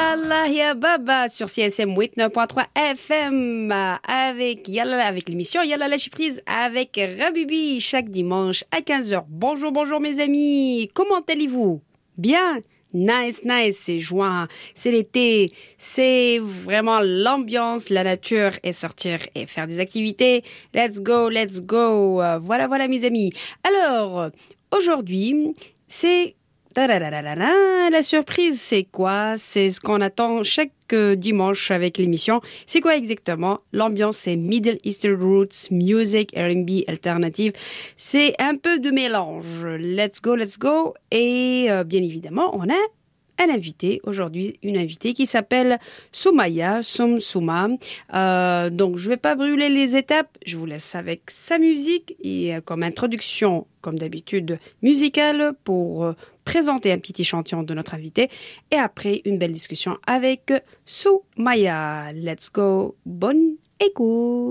Allah ya Baba sur CSM 89.3 FM avec Yalla, avec l'émission Yalla Lâcher Prise avec Rabibi chaque dimanche à 15h. Bonjour, bonjour mes amis, comment allez-vous? Bien? Nice, c'est juin, c'est l'été, c'est vraiment l'ambiance, la nature et sortir et faire des activités. Let's go. Voilà mes amis. Alors, aujourd'hui, c'est la surprise, c'est quoi? C'est ce qu'on attend chaque dimanche avec l'émission. C'est quoi exactement? L'ambiance, c'est Middle Eastern Roots, music, R&B, alternative. C'est un peu de mélange. Let's go. Et bien évidemment, on a un invité aujourd'hui, une invitée qui s'appelle Soumaya, Souma. Donc, je vais pas brûler les étapes. Je vous laisse avec sa musique et comme introduction, comme d'habitude, musicale pour présenter un petit échantillon de notre invité et après une belle discussion avec Soumaya. Let's go. Bonne écoute.